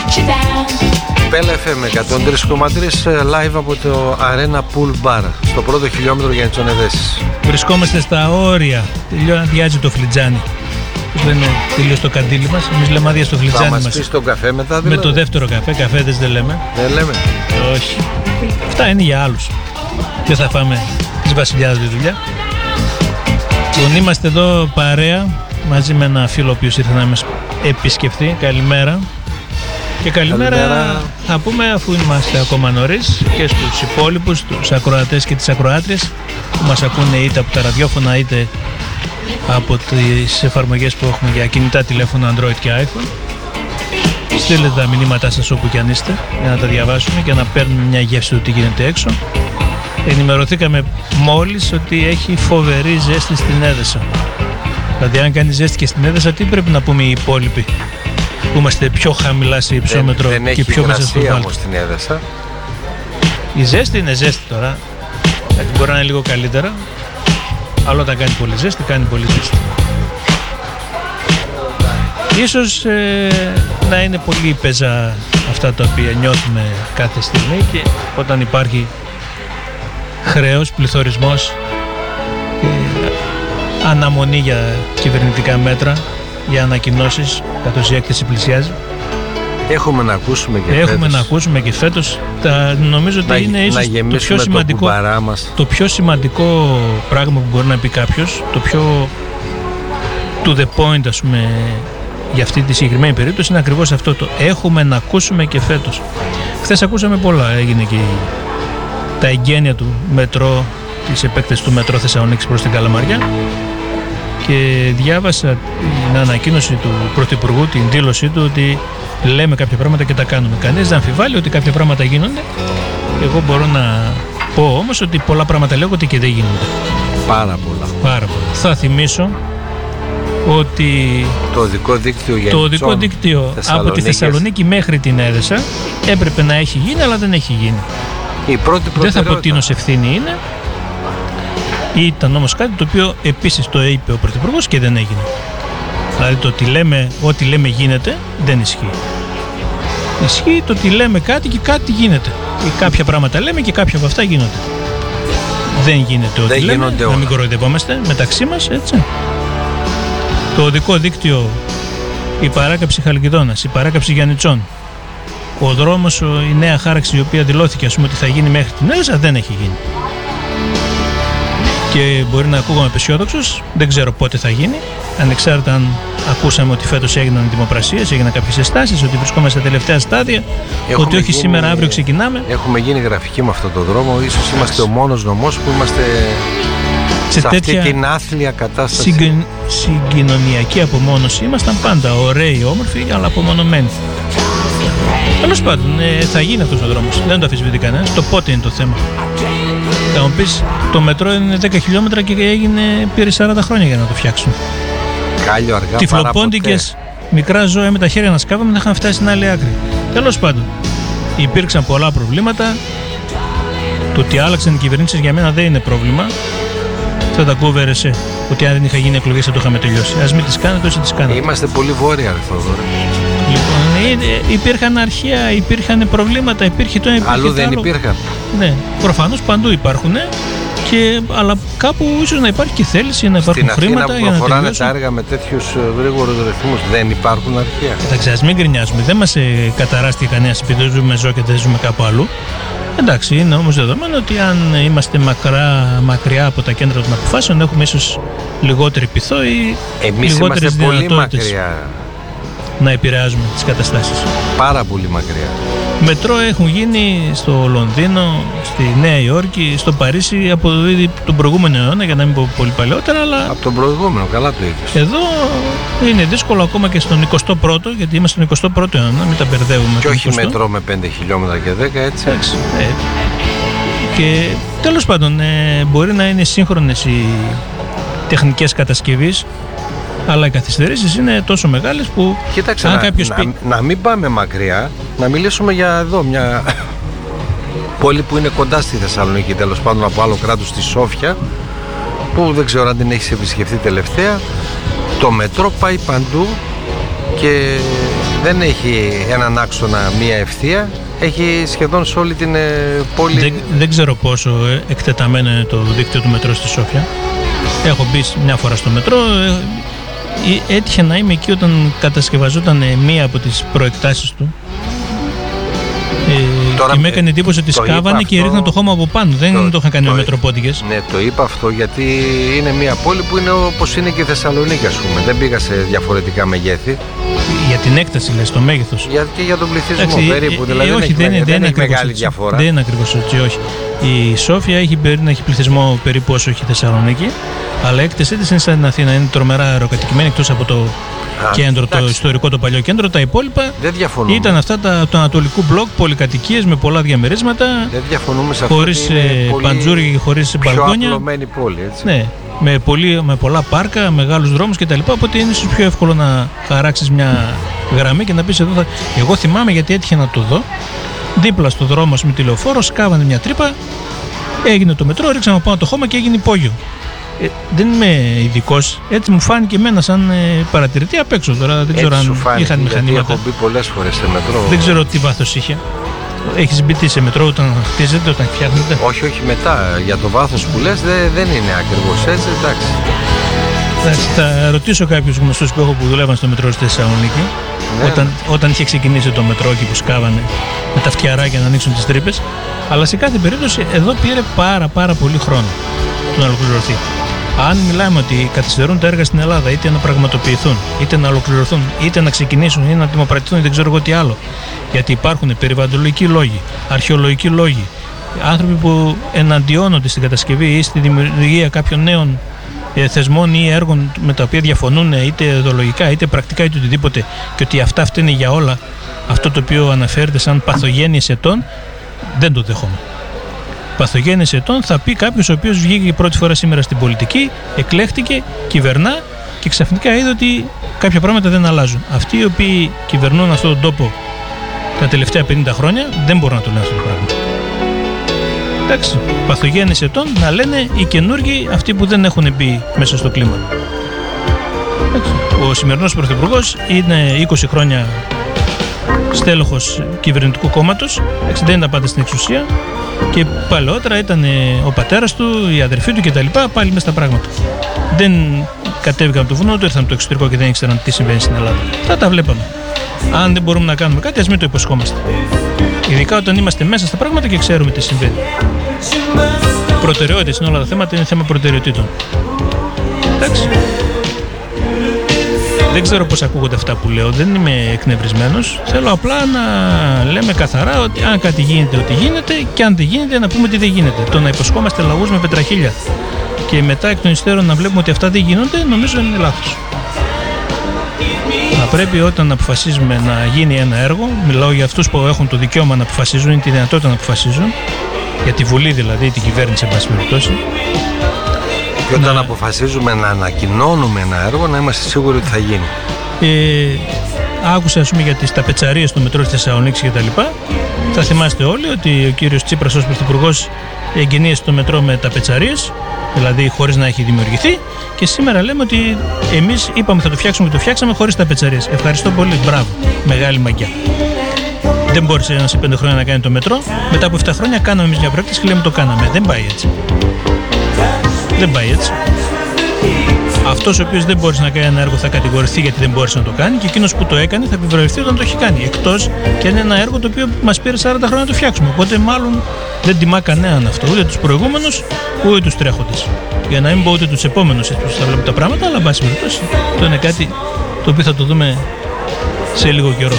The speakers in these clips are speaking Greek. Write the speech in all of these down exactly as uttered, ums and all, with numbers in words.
Πέλα εφ εμ εκατόν τρία κόμμα τρία live από το Arena Pool Bar στο πρώτο χιλιόμετρο για Νητσονεδέσεις. Βρισκόμαστε στα όρια. Τελειώνει, αδειάζει το φλιτζάνι. Πώς λένε, τελείωσε το καντήλι μας. Εμείς λέμε άδεια στο φλιτζάνι μας. Θα μας πεις τον καφέ μετά δηλαδή? Με το δεύτερο καφέ, καφέδες δεν λέμε. Δεν λέμε. Όχι. Αυτά είναι για άλλους. Δεν θα φάμε της βασιλιάς τη δουλειά. Λοιπόν, είμαστε εδώ παρέα μαζί με ένα φίλο ο οποίος ήρθε να μας επισκεφθεί. Καλημέρα. Και καλημέρα, καλημέρα θα πούμε, αφού είμαστε ακόμα νωρίς, και στους υπόλοιπους, τους ακροατές και τις ακροάτριες που μας ακούνε είτε από τα ραδιόφωνα είτε από τις εφαρμογές που έχουμε για κινητά τηλέφωνα Android και iPhone. Στείλετε τα μηνύματά σας όπου κι αν είστε για να τα διαβάσουμε και να παίρνουμε μια γεύση του τι γίνεται έξω. Ενημερωθήκαμε μόλις ότι έχει φοβερή ζέστη στην Έδεσα. Δηλαδή αν κάνει ζέστη και στην Έδεσα, τι πρέπει να πούμε οι υπόλοιποι που είμαστε πιο χαμηλά σε υψόμετρο δεν, δεν και πιο μέσα στο βάλτο? Όμως στην Έδεσα. Η ζέστη είναι ζέστη τώρα. Γιατί μπορεί να είναι λίγο καλύτερα. Αλλά όταν κάνει πολύ ζέστη, κάνει πολύ ζέστη. Ίσως ε, να είναι πολύ πεζά αυτά τα οποία νιώθουμε κάθε στιγμή, και όταν υπάρχει χρέος, πληθωρισμός, ε, αναμονή για κυβερνητικά μέτρα, για ανακοινώσεις, καθώς η έκθεση πλησιάζει. Έχουμε να ακούσουμε και Έχουμε φέτος. να ακούσουμε και φέτος. Τα, νομίζω ότι να, είναι ίσως το πιο, το, σημαντικό, το πιο σημαντικό πράγμα που μπορεί να πει κάποιος, το πιο to the point, ας πούμε, για αυτή τη συγκεκριμένη περίπτωση, είναι ακριβώς αυτό το έχουμε να ακούσουμε και φέτος. Χθες ακούσαμε πολλά. Έγινε και τα εγγένεια του μετρό, της επέκτασης του μετρό Θεσσαλονίκης προς την Καλαμαριά, και διάβασα την ανακοίνωση του Πρωθυπουργού, την δήλωσή του ότι λέμε κάποια πράγματα και τα κάνουμε. Κανείς δεν αμφιβάλλει ότι κάποια πράγματα γίνονται. Εγώ μπορώ να πω όμως ότι πολλά πράγματα λέγονται και δεν γίνονται. Πάρα πολλά. Πάρα πολλά. Θα θυμίσω ότι το οδικό δίκτυο, για το οδικό δίκτυο από τη Θεσσαλονίκη μέχρι την Έδεσα έπρεπε να έχει γίνει, αλλά δεν έχει γίνει. Η πρώτη δεν θα πω τίνος ευθύνη είναι. Ήταν όμως κάτι το οποίο επίσης το είπε ο Πρωθυπουργός και δεν έγινε. Δηλαδή το ότι λέμε, ό,τι λέμε γίνεται, δεν ισχύει. Ισχύει το ότι λέμε κάτι και κάτι γίνεται. Ή κάποια πράγματα λέμε και κάποια από αυτά γίνονται. Δεν γίνεται ό,τι δεν λέμε, όλα. Να μην κοροϊδευόμαστε μεταξύ μας, έτσι. Το οδικό δίκτυο, η παράκαψη Χαλκιδόνας, η παράκαψη Γιαννιτσών, ο δρόμος, η νέα χάραξη η οποία δηλώθηκε, ας πούμε, ότι θα γίνει μέχρι την Έδεσα, δεν έχει γίνει. Και μπορεί να ακούγομαι απεσιόδοξος, δεν ξέρω πότε θα γίνει. Ανεξάρτητα αν ακούσαμε ότι φέτος έγιναν δημοπρασίες, έγιναν κάποιες συστάσεις, ότι βρισκόμαστε στα τελευταία στάδια, έχουμε ότι όχι γίνει, σήμερα, αύριο ξεκινάμε. Έχουμε γίνει γραφική με αυτόν τον δρόμο. Ίσως είμαστε ο μόνος νομός που είμαστε σε, σε αυτή την άθλια κατάσταση. Συγκοι... Συγκοινωνιακή απομόνωση. Ήμασταν πάντα ωραίοι, όμορφοι, αλλά απομονωμένοι. Τέλος πάντων, ε, θα γίνει αυτός ο δρόμος. Δεν το αφισβητεί κανένας. Το πότε είναι το θέμα. Θα μου πεις, το μετρό είναι δέκα χιλιόμετρα και έγινε, πήρε σαράντα χρόνια για να το φτιάξουν. Κάλιο αργά. Τυφλοπόντικες, μικρά ζώα με τα χέρια να σκάβαμε, να είχαν φτάσει στην άλλη άκρη. Τέλος πάντων, υπήρξαν πολλά προβλήματα. Το ότι άλλαξαν οι κυβερνήσεις για μένα δεν είναι πρόβλημα. Θα τα κούβερεσαι ότι αν δεν είχα γίνει εκλογές θα το είχαμε τελειώσει. Ας μην τις κάνετε όσο τις κάνετε. Είμαστε πολύ βόρεια, ρε Θόδωρε. Λοιπόν, υπήρχαν αρχαία, υπήρχαν προβλήματα, υπήρχε το ένα. Αλλού δεν άλλο. Υπήρχαν. Ναι, προφανώς παντού υπάρχουν. Και, αλλά κάπου ίσως να υπάρχει και θέληση, να υπάρχουν στην χρήματα Αθήνα που για να προχωράνε τελειώσουν. τα έργα με τέτοιους γρήγορους ρυθμούς. Δεν υπάρχουν αρχαία. Εντάξει, ας μην γκρινιάζουμε. Δεν μας ε, καταράστηκε κανένας επειδή ζούμε ζώα και δεν ζούμε κάπου αλλού. Εντάξει, είναι όμως δεδομένο ότι αν είμαστε μακρά, μακριά από τα κέντρα των αποφάσεων, έχουμε ίσως λιγότερη πειθό ή εμείς λιγότερες δυνατότητες μακριά. Να επηρεάζουμε τις καταστάσεις. Πάρα πολύ μακριά. Μετρό έχουν γίνει στο Λονδίνο, στη Νέα Υόρκη, στο Παρίσι από τον προηγούμενο αιώνα, για να μην πω πολύ παλαιότερα, αλλά από τον προηγούμενο, καλά το είπες. Εδώ είναι δύσκολο ακόμα και στον εικοστό πρώτο, γιατί είμαστε στον εικοστό πρώτο αιώνα, μην τα μπερδεύουμε. Και όχι μετρό με πέντε χιλιόμετρα και δέκα, έτσι. Εντάξει, ε, και τέλος πάντων, ε, μπορεί να είναι σύγχρονες οι τεχνικές κατασκευής, αλλά οι καθυστερήσεις είναι τόσο μεγάλες που. Κοίταξε, αν να, κάποιος να, πει... να μην πάμε μακριά, να μιλήσουμε για εδώ μια πόλη που είναι κοντά στη Θεσσαλονίκη, τέλος πάντων από άλλο κράτος, στη Σόφια, που δεν ξέρω αν την έχεις επισκεφτεί τελευταία. Το μετρό πάει παντού και δεν έχει έναν άξονα μία ευθεία, έχει σχεδόν σε όλη την πόλη. Δεν, δεν ξέρω πόσο εκτεταμένο είναι το δίκτυο του μετρό στη Σόφια. Έχω μπει μια φορά στο μετρό. Έτυχε να είμαι εκεί όταν κατασκευαζόταν μία από τις προεκτάσεις του. Ε, Τώρα, και με έκανε εντύπωση ότι σκάβανε και ρίχναν το χώμα από πάνω. Δεν το, το είχαν κάνει το, με μετροπόντικες. Ναι, το είπα αυτό γιατί είναι μια πόλη που είναι όπως είναι και η Θεσσαλονίκη, ας πούμε. Δεν πήγα σε διαφορετικά μεγέθη. Για την έκταση, λες, το μέγεθος. Για, και για τον πληθυσμό. Εντάξει, περίπου. Δηλαδή ε, όχι, δεν, δεν, δεν είναι έχει μεγάλη έτσι. διαφορά. Δεν είναι ακριβώς έτσι, όχι. Η Σόφια έχει, έχει πληθυσμό περίπου όσο έχει η Θεσσαλονίκη, αλλά η έκτασή της είναι σαν την Αθήνα. Είναι τρομερά αεροκατοικημένη εκτός από το. Α, κέντρο, εντάξει. Το ιστορικό, το παλιό κέντρο. Τα υπόλοιπα ήταν αυτά τα, του Ανατολικού μπλοκ, πολυκατοικίες με πολλά διαμερίσματα. Δεν διαφωνούμε σε αυτό. Χωρίς παντζούρι και χωρίς μπαλκόνια. Πιο απλωμένη πόλη, έτσι. Ναι, με, πολύ, με πολλά πάρκα, μεγάλους δρόμους κτλ. Οπότε είναι ίσως πιο εύκολο να χαράξεις μια γραμμή και να πεις εδώ. Θα... Εγώ θυμάμαι γιατί έτυχε να το δω. Δίπλα στο δρόμο με τη λεωφόρο, σκάβανε μια τρύπα, έγινε το μετρό, ρίξαμε πάνω το χώμα και έγινε υπόγειο. Ε, δεν είμαι ειδικός, έτσι μου φάνηκε εμένα σαν ε, παρατηρητή απ' έξω τώρα. Δεν ξέρω αν είχαν μηχανήματα. Έχω μπει πολλές φορές σε μετρό. Δεν ξέρω τι βάθος είχε. Έχεις μπει σε μετρό όταν χτίζεται, όταν φτιάχνεται? Όχι, όχι, μετά. Για το βάθος που λες δε, δεν είναι ακριβώς έτσι, εντάξει. Εντάξει, θα ρωτήσω κάποιους γνωστούς που έχω που δουλεύαν στο μετρό στη Θεσσαλονίκη. Ναι. Όταν, όταν είχε ξεκινήσει το μετρό και που σκάβανε με τα φτιαράκια να ανοίξουν τις τρύπες. Αλλά σε κάθε περίπτωση εδώ πήρε πάρα πάρα πολύ χρόνο το να ολοκληρωθεί. Αν μιλάμε ότι καθυστερούν τα έργα στην Ελλάδα, είτε να πραγματοποιηθούν, είτε να ολοκληρωθούν, είτε να ξεκινήσουν ή να δημοπρατηθούν, ή δεν ξέρω εγώ τι άλλο. Γιατί υπάρχουν περιβαλλοντολογικοί λόγοι, αρχαιολογικοί λόγοι, άνθρωποι που εναντιώνονται στην κατασκευή ή στη δημιουργία κάποιων νέων ε, θεσμών ή έργων με τα οποία διαφωνούν, είτε ιδεολογικά είτε πρακτικά είτε οτιδήποτε, και ότι αυτά φταίνε για όλα αυτό το οποίο αναφέρεται σαν παθογένειες ετών, δεν το δέχομαι. Παθογένειες ετών θα πει κάποιος ο οποίος βγήκε πρώτη φορά σήμερα στην πολιτική, εκλέχτηκε, κυβερνά και ξαφνικά είδε ότι κάποια πράγματα δεν αλλάζουν. Αυτοί οι οποίοι κυβερνούν αυτόν τον τόπο τα τελευταία πενήντα χρόνια δεν μπορούν να το λένε αυτό το πράγμα. Εντάξει, παθογένειες ετών να λένε οι καινούργοι, αυτοί που δεν έχουν μπει μέσα στο κλίμα. Εντάξει. Ο σημερινός πρωθυπουργός είναι είκοσι χρόνια στέλεχος κυβερνητικού κόμματος, δεν ήταν πάντα στην εξουσία. Και παλαιότερα ήταν ο πατέρας του, η αδερφή του κτλ. Πάλι μέσα στα πράγματα. Δεν κατέβηκαν από το βουνό, ούτε ήρθαν από το εξωτερικό και δεν ήξεραν τι συμβαίνει στην Ελλάδα. Θα τα βλέπαμε. Αν δεν μπορούμε να κάνουμε κάτι, ας μην το υποσχόμαστε. Ειδικά όταν είμαστε μέσα στα πράγματα και ξέρουμε τι συμβαίνει. Προτεραιότητες είναι όλα τα θέματα, είναι θέμα προτεραιοτήτων. Εντάξει. Δεν ξέρω πώς ακούγονται αυτά που λέω, δεν είμαι εκνευρισμένος. Θέλω απλά να λέμε καθαρά ότι αν κάτι γίνεται, ότι γίνεται, και αν δεν γίνεται, να πούμε ότι δεν γίνεται. Το να υποσχόμαστε λαούς με πετραχίλια και μετά εκ των υστέρων να βλέπουμε ότι αυτά δεν γίνονται, νομίζω είναι λάθος. Θα πρέπει όταν αποφασίζουμε να γίνει ένα έργο, μιλάω για αυτούς που έχουν το δικαίωμα να αποφασίζουν ή τη δυνατότητα να αποφασίζουν, για τη Βουλή δηλαδή, την κυβέρνηση, εν πάση περιπτώσει. Και όταν να... αποφασίζουμε να ανακοινώνουμε ένα έργο, να είμαστε σίγουροι ότι θα γίνει. Ε, άκουσα, ας πούμε, για τις ταπετσαρίες στο μετρό της Θεσσαλονίκης και τα λοιπά. Θα θυμάστε όλοι ότι ο κύριος Τσίπρας ως πρωθυπουργός εγκαινίασε το μετρό με ταπετσαρίες, δηλαδή χωρίς να έχει δημιουργηθεί, και σήμερα λέμε ότι εμείς είπαμε θα το φτιάξουμε και το φτιάξαμε χωρίς ταπετσαρίες. Ευχαριστώ πολύ, μπράβο, μεγάλη μαγιά. Δεν μπόρεσε ένα σε πέντε χρόνια να κάνει το μετρό. Μετά από επτά χρόνια κάναμε εμείς μια πρόκληση και λέμε το κάναμε. Δεν πάει έτσι. Δεν πάει έτσι. Αυτός ο οποίος δεν μπόρεσε να κάνει ένα έργο θα κατηγορηθεί γιατί δεν μπόρεσε να το κάνει, και εκείνος που το έκανε θα επιβραβευτεί όταν το έχει κάνει. Εκτός και αν είναι ένα έργο το οποίο μας πήρε σαράντα χρόνια να το φτιάξουμε. Οπότε μάλλον δεν τιμά κανέναν αυτό, ούτε τους προηγούμενους ούτε τους τρέχοντες. Για να μην πω ούτε τους επόμενους, έτσι θα βλέπουμε τα πράγματα, αλλά εν πάση περιπτώσει αυτό είναι κάτι το οποίο θα το δούμε σε λίγο καιρό.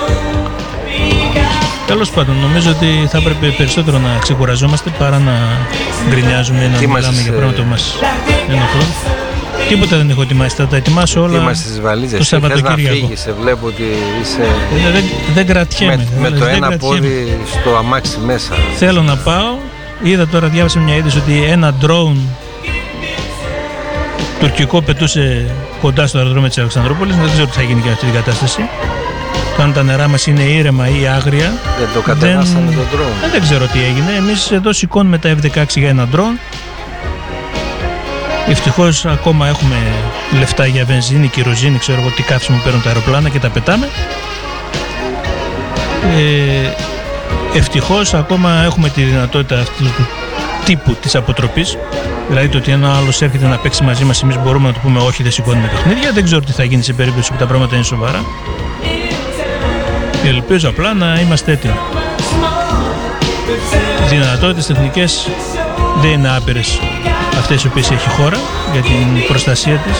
Τέλος πάντων, νομίζω ότι θα έπρεπε περισσότερο να ξεκουραζόμαστε παρά να γκρινιάζουμε ή να μιλάμε μας, για πράγματα που μας ενοχλούν. Τίποτα δεν έχω ετοιμάσει, θα τα ετοιμάσω όλα. Είμαστε στις βαλίζες, το Σαββατοκύριακο. Θες να φύγεις, σε βλέπω ότι είσαι... Δεν, δεν, δεν κρατιέμαι. Με, με το δεν ένα κρατιέμαι. πόδι στο αμάξι μέσα. Θέλω να πάω. Είδα τώρα, διάβασα μια είδηση ότι ένα drone τουρκικό πετούσε κοντά στο αεροδρόμιο της Αλεξανδρούπολης. Δεν ξέρω τι θα γίνει και αυτή την κατάσταση. Αν τα νερά μας είναι ήρεμα ή άγρια. Δεν το κατεβάσαμε δεν... το drone. Δεν ξέρω τι έγινε. Εμείς εδώ σηκώνουμε τα εφ δεκαέξι για ένα drone. Ευτυχώς ακόμα έχουμε λεφτά για βενζίνη, κυροζίνη, ξέρω εγώ τι καύσιμο παίρνουν τα αεροπλάνα και τα πετάμε. Ε, ευτυχώς ακόμα έχουμε τη δυνατότητα αυτού του τύπου της αποτροπής. Δηλαδή το ότι ένα άλλος έρχεται να παίξει μαζί μας, εμείς μπορούμε να του πούμε όχι, δεν σηκώνουμε παιχνίδια. Δεν ξέρω τι θα γίνει σε περίπτωση που τα πράγματα είναι σοβαρά. Ελπίζω απλά να είμαστε έτοιμοι. Οι δυνατότητες τεχνικές δεν είναι άπειρες αυτές οι οποίες έχει η χώρα για την προστασία της.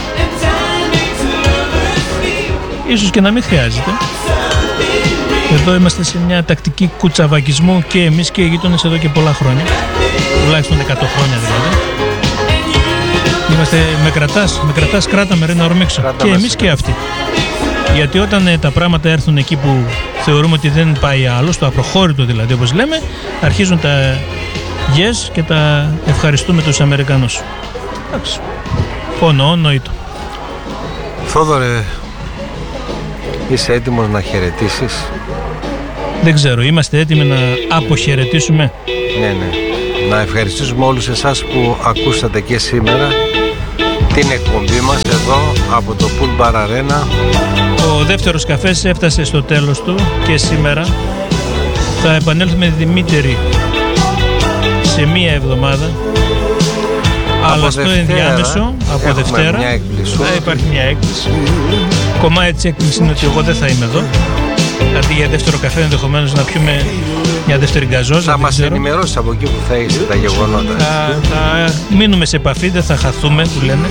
Ίσως και να μην χρειάζεται. Εδώ είμαστε σε μια τακτική κουτσαβακισμού και εμείς και οι γείτονες εδώ και πολλά χρόνια. Τουλάχιστον εκατό χρόνια δηλαδή. Είμαστε με κρατάς, με κρατάς κράτα με ρένα ορμήξω. Και εμείς και αυτοί. Γιατί όταν ε, τα πράγματα έρθουν εκεί που θεωρούμε ότι δεν πάει άλλο, στο απροχώρητο δηλαδή όπως λέμε, αρχίζουν τα yes και τα ευχαριστούμε τους Αμερικανούς. Εντάξει. Όνο, νοήτο. Θόδωρε, είσαι έτοιμος να χαιρετήσεις? Δεν ξέρω, είμαστε έτοιμοι να αποχαιρετήσουμε? Ναι, ναι. Να ευχαριστήσουμε όλους εσάς που ακούσατε και σήμερα την εκπομπή μας εδώ από το Pool Bar Arena. Ο δεύτερος καφές έφτασε στο τέλος του και σήμερα θα επανέλθουμε Δημήτρη σε μία εβδομάδα. Από αλλά στο Δευτέρα, ενδιάμεσο, από Δευτέρα, μια θα υπάρχει μια έκπληξη. Κομμάτι της έκπληξης είναι ότι εγώ δεν θα είμαι εδώ. Αντί για δεύτερο καφέ, ενδεχομένως να πιούμε μια δεύτερη γκαζόζα. Θα μας ενημερώσεις από εκεί που θα είσαι τα γεγονότα. Θα, θα μείνουμε σε επαφή, δεν θα χαθούμε, που λένε.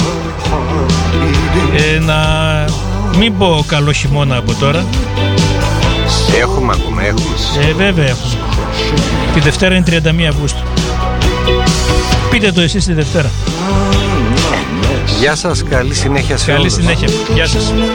Ε, να μην πω καλό χειμώνα από τώρα. Έχουμε ακόμα, έχουμε. Ε, βέβαια έχουμε. Τη Δευτέρα είναι τριάντα μία Αυγούστου. Πείτε το εσείς τη Δευτέρα. Γεια σας, καλή συνέχεια σε Καλή όλους. συνέχεια. Γεια σας.